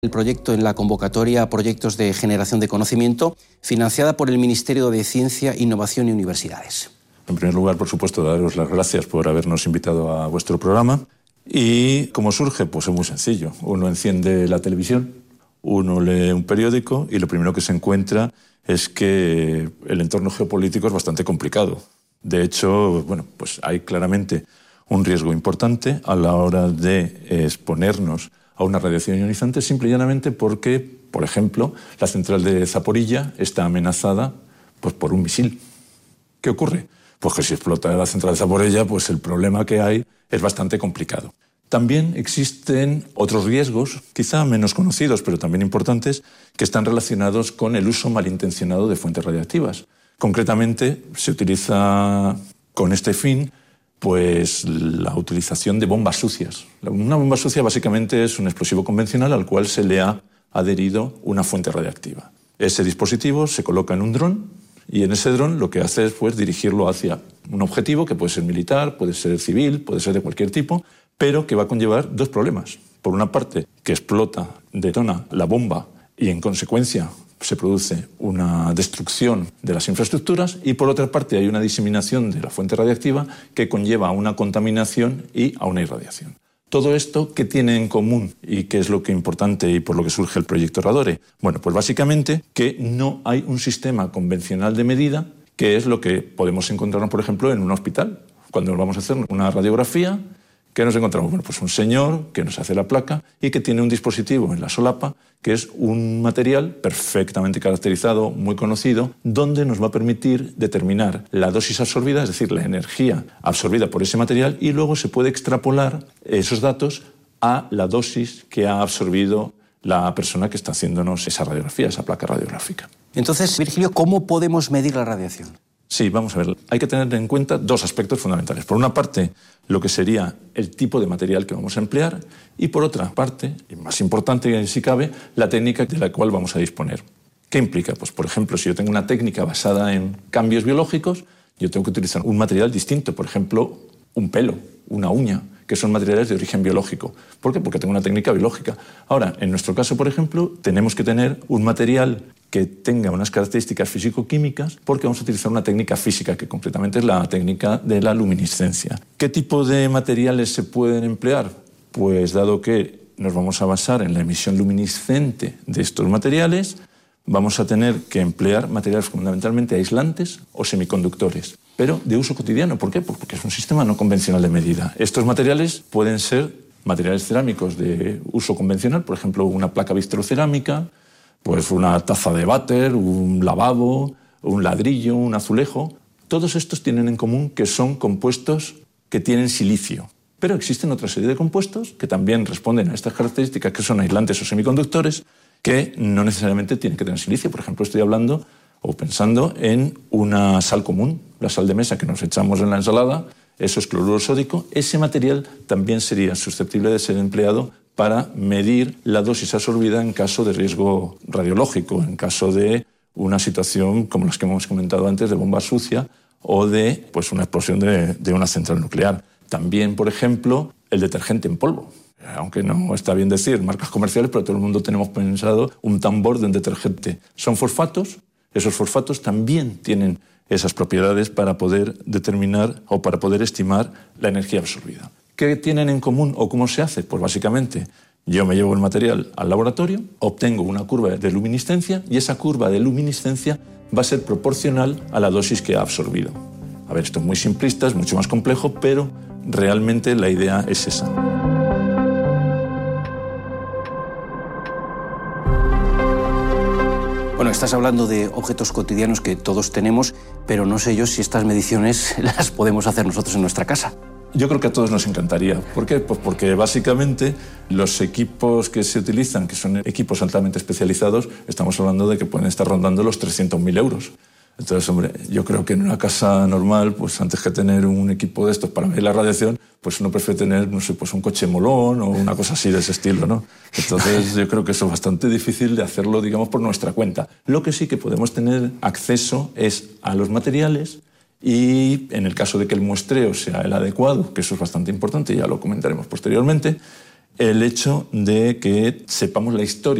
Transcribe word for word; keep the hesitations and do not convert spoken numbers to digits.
El proyecto en la convocatoria a proyectos de generación de conocimiento financiada por el Ministerio de Ciencia, Innovación y Universidades. En primer lugar, por supuesto, daros las gracias por habernos invitado a vuestro programa. ¿Y cómo surge? Pues es muy sencillo. Uno enciende la televisión, uno lee un periódico y lo primero que se encuentra es que el entorno geopolítico es bastante complicado. De hecho, bueno, pues hay claramente un riesgo importante a la hora de exponernos a una radiación ionizante, simple y llanamente porque, por ejemplo, la central de Zaporilla está amenazada pues, por un misil. ¿Qué ocurre? Pues que si explota la central de Zaporilla, pues el problema que hay es bastante complicado. También existen otros riesgos, quizá menos conocidos, pero también importantes, que están relacionados con el uso malintencionado de fuentes radiactivas. Concretamente, se utiliza con este fin pues la utilización de bombas sucias. Una bomba sucia básicamente es un explosivo convencional al cual se le ha adherido una fuente radiactiva. Ese dispositivo se coloca en un dron y en ese dron lo que hace es pues, dirigirlo hacia un objetivo que puede ser militar, puede ser civil, puede ser de cualquier tipo, pero que va a conllevar dos problemas. Por una parte, que explota, detona la bomba y en consecuencia se produce una destrucción de las infraestructuras y por otra parte hay una diseminación de la fuente radiactiva que conlleva a una contaminación y a una irradiación. Todo esto, ¿qué tiene en común y qué es lo que es importante y por lo que surge el proyecto Radore? Bueno, pues básicamente que no hay un sistema convencional de medida que es lo que podemos encontrarnos, por ejemplo, en un hospital. Cuando nos vamos a hacer una radiografía, ¿qué nos encontramos? Bueno, pues un señor que nos hace la placa y que tiene un dispositivo en la solapa que es un material perfectamente caracterizado, muy conocido, donde nos va a permitir determinar la dosis absorbida, es decir, la energía absorbida por ese material, y luego se puede extrapolar esos datos a la dosis que ha absorbido la persona que está haciéndonos esa radiografía, esa placa radiográfica. Entonces, Virgilio, ¿cómo podemos medir la radiación? Sí, vamos a ver. Hay que tener en cuenta dos aspectos fundamentales. Por una parte, lo que sería el tipo de material que vamos a emplear y por otra parte, y más importante si cabe, la técnica de la cual vamos a disponer. ¿Qué implica? Pues, por ejemplo, si yo tengo una técnica basada en cambios biológicos, yo tengo que utilizar un material distinto, por ejemplo, un pelo, una uña, que son materiales de origen biológico. ¿Por qué? Porque tengo una técnica biológica. Ahora, en nuestro caso, por ejemplo, tenemos que tener un material que tenga unas características físico-químicas porque vamos a utilizar una técnica física, que concretamente es la técnica de la luminiscencia. ¿Qué tipo de materiales se pueden emplear? Pues dado que nos vamos a basar en la emisión luminiscente de estos materiales, vamos a tener que emplear materiales fundamentalmente aislantes o semiconductores, pero de uso cotidiano. ¿Por qué? Pues porque es un sistema no convencional de medida. Estos materiales pueden ser materiales cerámicos de uso convencional, por ejemplo, una placa vitrocerámica, pues una taza de váter, un lavabo, un ladrillo, un azulejo. Todos estos tienen en común que son compuestos que tienen silicio. Pero existen otra serie de compuestos que también responden a estas características, que son aislantes o semiconductores, que no necesariamente tienen que tener silicio. Por ejemplo, estoy hablando o pensando en una sal común, la sal de mesa que nos echamos en la ensalada, eso es cloruro sódico. Ese material también sería susceptible de ser empleado para medir la dosis absorbida en caso de riesgo radiológico, en caso de una situación como las que hemos comentado antes de bomba sucia o de pues, una explosión de, de una central nuclear. También, por ejemplo, el detergente en polvo. Aunque no está bien decir marcas comerciales, pero todo el mundo tenemos pensado un tambor de un detergente. Son fosfatos, esos fosfatos también tienen esas propiedades para poder determinar o para poder estimar la energía absorbida. ¿Qué tienen en común o cómo se hace? Pues básicamente yo me llevo el material al laboratorio, obtengo una curva de luminiscencia y esa curva de luminiscencia va a ser proporcional a la dosis que ha absorbido. A ver, esto es muy simplista, es mucho más complejo, pero realmente la idea es esa. Bueno, estás hablando de objetos cotidianos que todos tenemos, pero no sé yo si estas mediciones las podemos hacer nosotros en nuestra casa. Yo creo que a todos nos encantaría. ¿Por qué? Pues porque básicamente los equipos que se utilizan, que son equipos altamente especializados, estamos hablando de que pueden estar rondando los trescientos mil euros. Entonces, hombre, yo creo que en una casa normal, pues antes que tener un equipo de estos para medir la radiación, pues uno prefiere tener, no sé, pues un coche molón o una cosa así de ese estilo, ¿no? Entonces, yo creo que eso es bastante difícil de hacerlo, digamos, por nuestra cuenta. Lo que sí que podemos tener acceso es a los materiales y, en el caso de que el muestreo sea el adecuado, que eso es bastante importante, ya lo comentaremos posteriormente, el hecho de que sepamos la historia